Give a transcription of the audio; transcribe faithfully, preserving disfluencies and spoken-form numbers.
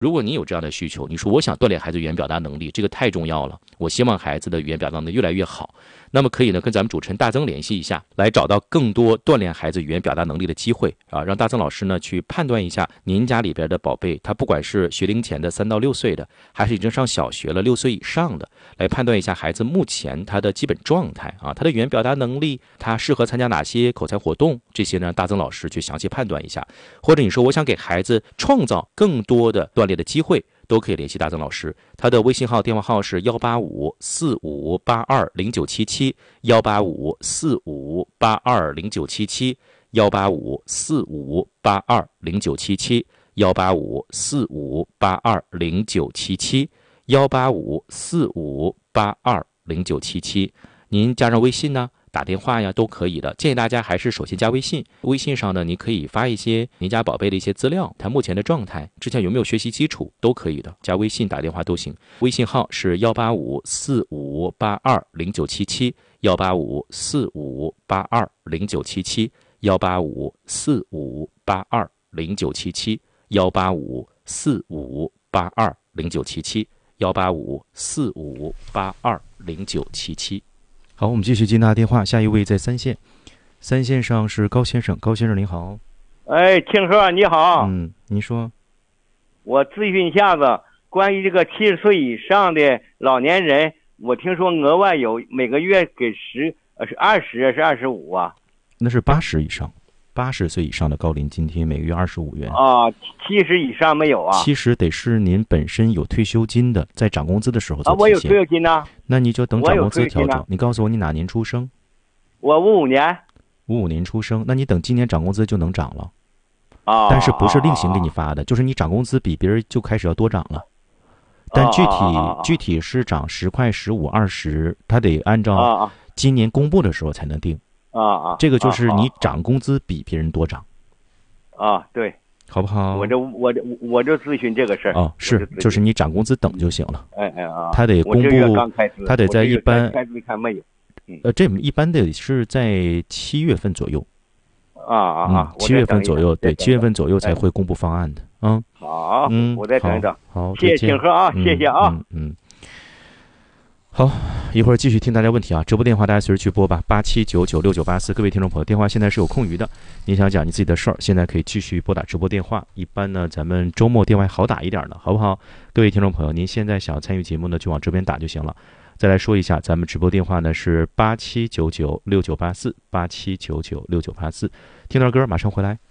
如果你有这样的需求，你说我想锻炼孩子语言表达能力，这个太重要了，我希望孩子的语言表达能力越来越好，那么可以呢跟咱们主持人大曾联系一下，来找到更多锻炼孩子语言表达能力的机会啊，让大曾老师呢去判断一下您家里边的宝贝，他不管是学龄前的三到六岁的，还是已经上小学了六岁以上的，来判断一下孩子目前他的基本状态啊，他的语言表达能力，他适合参加哪些口才活动，这些呢大曾老师去详细判断一下。或者你说我想给孩子创造更多的锻炼的机会，都可以联系大曾老师，他的微信号电话号是幺八五四五八二零九七七，幺八五四五八二零九七七，幺八五四五八二零九七七，幺八五四五八二零九七七，幺八五四五八二零九七七。您加上微信呢，打电话呀都可以的，建议大家还是首先加微信。微信上呢，你可以发一些您家宝贝的一些资料，他目前的状态，之前有没有学习基础都可以的，加微信打电话都行。微信号是幺八五四五八二零九七七，幺八五四五八二零九七七，幺八五四五八二零九七七，幺八五四五八二零九七七，幺八五四五八二零九七七。好，我们继续接拿电话，下一位在三线，三线上是高先生，高先生您好。 哎，听说你好。 嗯，您说。 我咨询一下子关于这个七十岁以上的老年人，我听说额外有每个月给十呃是二十是二十五啊？ 那是八十以上，八十岁以上的高龄津贴每个月二十五元啊，七十以上没有啊？ 七十得是您本身有退休金的，在涨工资的时候做啊，我有退休金呢。 那你就等涨工资调整。你告诉我你哪年出生？ 我五五年。 五五年出生，那你等今年涨工资就能涨了。 啊， 但是不是另行给你发的，就是你涨工资比别人就开始要多涨了。但具体具体是涨十块、十五、二十，他得按照今年公布的时候才能定。 啊啊， 这个就是你涨工资比别人多涨。 啊，对。 好不好？ 我就我就我就咨询这个事儿。 哦，是，就, 就是你涨工资等就行了。 哎哎啊， 他得公布，他得在一般， 开始看没有？ 嗯、呃，这一般的是在七月份左右。 啊啊啊！ 七、嗯、月份左右，对，七月份左右才会公布方案的。嗯， 嗯好，嗯，我再等一等。 好， 谢谢请喝啊， 嗯、 谢谢啊。 嗯嗯。好，一会儿继续听大家问题啊！直播电话大家随时去拨吧，八七九九六九八四。各位听众朋友，电话现在是有空余的，你想讲你自己的事儿，现在可以继续拨打直播电话。一般呢，咱们周末电话好打一点的，好不好？各位听众朋友，您现在想要参与节目呢，就往这边打就行了。再来说一下，咱们直播电话呢是八七九九六九八四，八七九九六九八四。听段歌，马上回来。